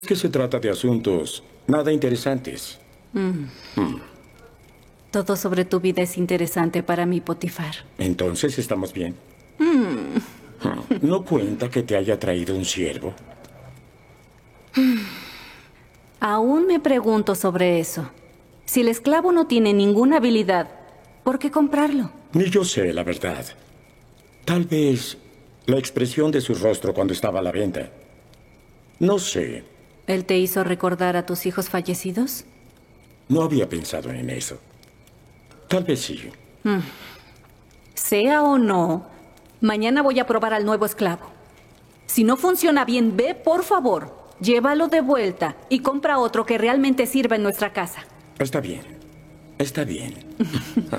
Es que se trata de asuntos nada interesantes. Todo sobre tu vida es interesante para mí, Potifar. Entonces estamos bien. ¿No cuenta que te haya traído un siervo? Aún me pregunto sobre eso. Si el esclavo no tiene ninguna habilidad, ¿por qué comprarlo? Ni yo sé, la verdad. Tal vez la expresión de su rostro cuando estaba a la venta. No sé. ¿Él te hizo recordar a tus hijos fallecidos? No había pensado en eso. Tal vez sí. Sea o no, mañana voy a probar al nuevo esclavo. Si no funciona bien, ve, por favor, llévalo de vuelta y compra otro que realmente sirva en nuestra casa. Está bien. Está bien.